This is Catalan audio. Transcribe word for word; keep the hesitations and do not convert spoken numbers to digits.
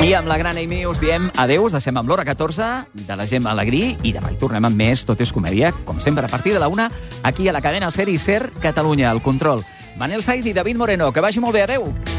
I amb la gran Amy us diem adeu, us deixem amb l'hora catorze de la Gemma Alegrí i demà hi tornem amb més Tot és comèdia, com sempre, a partir de la una, aquí a la cadena SER i SER Catalunya, al control. Manel Said i David Moreno, que vagi molt bé, adeu!